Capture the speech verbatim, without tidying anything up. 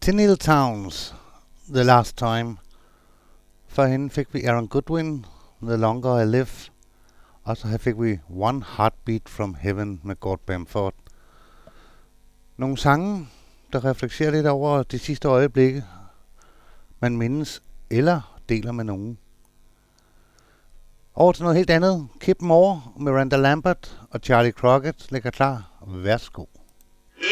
Til Neil Towns, The Last Time. For hende fik vi Aaron Goodwin, The Longer I Live. Og så her fik vi One Heartbeat from Heaven med Gord Bamford. Nogle sange, der reflekterer lidt over de sidste øjeblikke, man mindes eller deler med nogen. Over til noget helt andet. Kip Moore, Miranda Lambert og Charlie Crockett ligger klar. Værsgo.